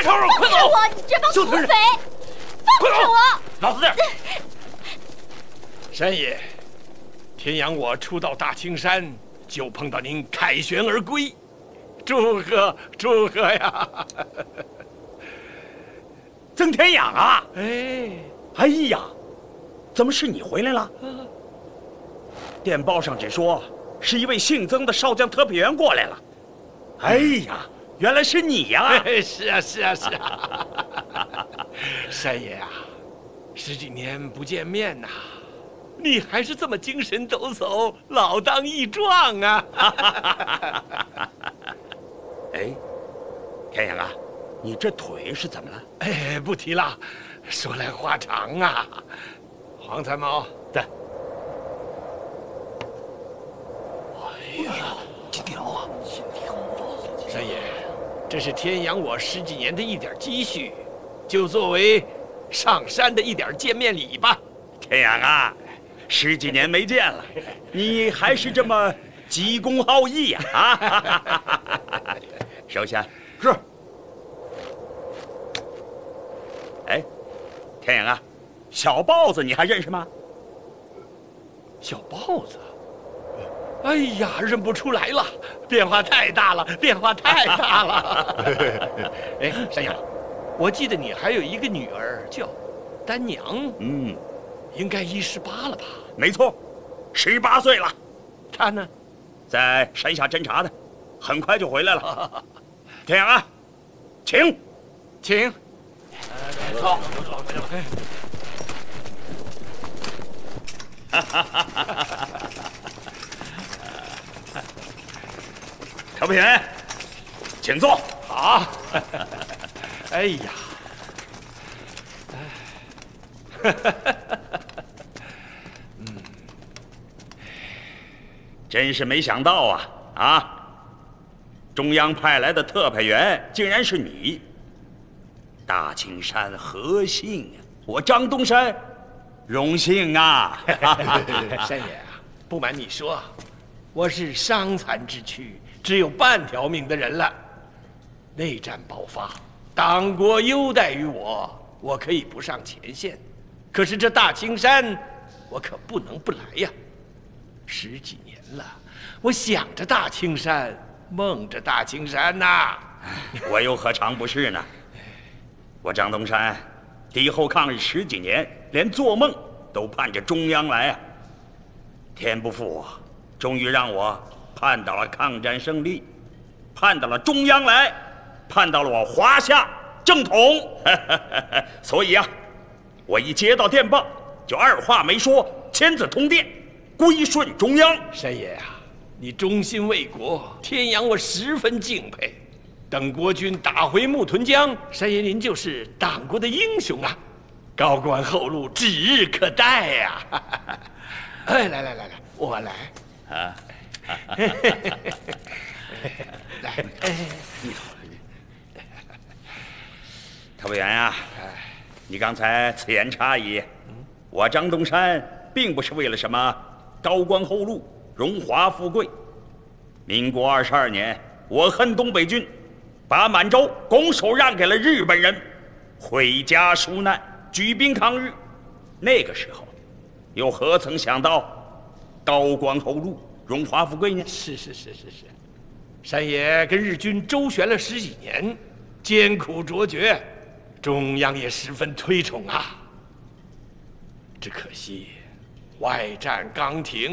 头，快走！ 放开我！你这帮土匪！放开我！ 老实点！山爷，天阳我初到大青山，就碰到您凯旋而归，祝贺祝贺呀！ 曾天养啊！ 哎呀，怎么是你回来了？电报上只说是一位姓曾的少将特派员过来了。哎呀，原来是你呀！ 是啊，是啊，是啊！山爷啊，十几年不见面呐，你还是这么精神抖擞、老当益壮啊！ 哎，天阳啊，你这腿是怎么了？ 哎，不提了，说来话长啊。黄参谋， 对。 哎呀，金条啊，金条啊！山爷，这是天阳我十几年的一点积蓄，就作为上山的一点见面礼吧。 天阳啊，十几年没见了，你还是这么急公好义呀！首先是。 哎，天阳啊，小豹子你还认识吗？ 小豹子。哎呀，认不出来了，变化太大了，变化太大了。哎，山羊，我记得你还有一个女儿叫丹娘，应该18了吧？ 没错，18岁了。 她呢， 在山下侦察的，很快就回来了。天阳啊，请， 请。 走。特派员，请坐。 好。哎呀， 真是没想到啊！中央派来的特派员竟然是你。大青山何幸啊！我张东山荣幸啊！ 山爷啊，不瞒你说，我是伤残之躯，只有半条命的人了。内战爆发，党国优待于我，我可以不上前线，可是这大青山，我可不能不来呀。十几年了，我想着大青山，梦着大青山呐。 我又何尝不是呢？我张东山敌后抗日十几年，连做梦都盼着中央来啊！天不负我，终于让我盼到了抗战胜利，盼到了中央来，盼到了我华夏正统。所以我一接到电报，就二话没说，签字通电，归顺中央。 山爷啊，你忠心为国，天阳我十分敬佩。等国军打回木屯江，山爷您就是党国的英雄啊，高官厚禄指日可待呀！哎，来，我来啊！来，你好， 特派员啊，你刚才此言差矣。我张东山并不是为了什么高官厚禄、荣华富贵。民国22年，我恨东北军，把满洲拱手让给了日本人，毁家纾难，举兵抗日。那个时候，又何曾想到高官厚禄、荣华富贵呢？ 是。山爷跟日军周旋了十几年，艰苦卓绝，中央也十分推崇啊。只可惜，外战刚停。